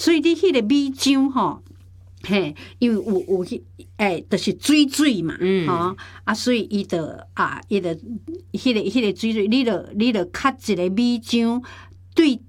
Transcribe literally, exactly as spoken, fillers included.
所以你迄个米浆吼。嘿，因为有有迄诶，就是水水嘛，嗯，吼啊，所以伊就啊，伊就迄个迄个水水，你就你就较一个米浆对